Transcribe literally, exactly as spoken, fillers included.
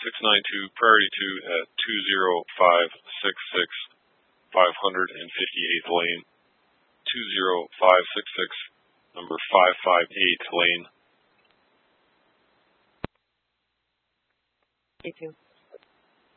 six nine two Priority two at two zero five six six five hundred fifty-eighth Lane, two zero five six six, number five five eight Lane. You too.